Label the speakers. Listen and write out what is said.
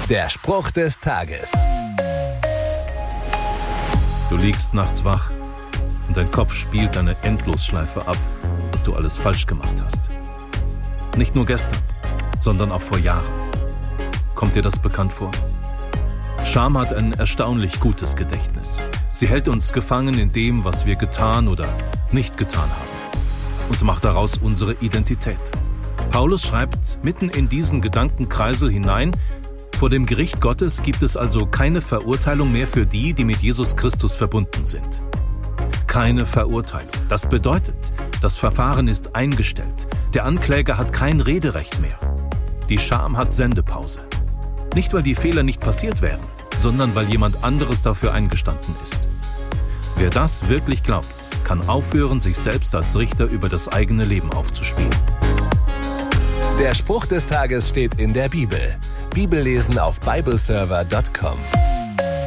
Speaker 1: Der Spruch des Tages.
Speaker 2: Du liegst nachts wach und dein Kopf spielt eine Endlosschleife ab, was du alles falsch gemacht hast. Nicht nur gestern, sondern auch vor Jahren. Kommt dir das bekannt vor? Scham hat ein erstaunlich gutes Gedächtnis. Sie hält uns gefangen in dem, was wir getan oder nicht getan haben, und macht daraus unsere Identität. Paulus schreibt mitten in diesen Gedankenkreisel hinein: Vor dem Gericht Gottes gibt es also keine Verurteilung mehr für die, die mit Jesus Christus verbunden sind. Keine Verurteilung. Das bedeutet, das Verfahren ist eingestellt. Der Ankläger hat kein Rederecht mehr. Die Scham hat Sendepause. Nicht, weil die Fehler nicht passiert wären, sondern weil jemand anderes dafür eingestanden ist. Wer das wirklich glaubt, kann aufhören, sich selbst als Richter über das eigene Leben aufzuspielen.
Speaker 1: Der Spruch des Tages steht in der Bibel. Bibellesen auf bibleserver.com.